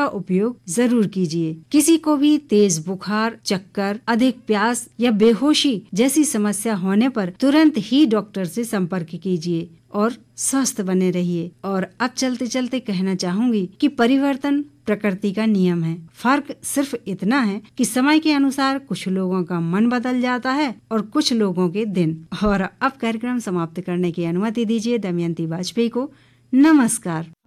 उपयोग जरूर कीजिए। किसी को भी तेज बुखार, चक्कर, अधिक प्यास या बेहोशी जैसी समस्या होने पर तुरंत ही डॉक्टर से संपर्क कीजिए और स्वस्थ बने रहिए। और अब चलते चलते कहना चाहूंगी कि परिवर्तन प्रकृति का नियम है। फर्क सिर्फ इतना है कि समय के अनुसार कुछ लोगों का मन बदल जाता है और कुछ लोगों के दिन। और अब कार्यक्रम समाप्त करने की अनुमति दीजिए दमयंती वाजपेयी को। नमस्कार।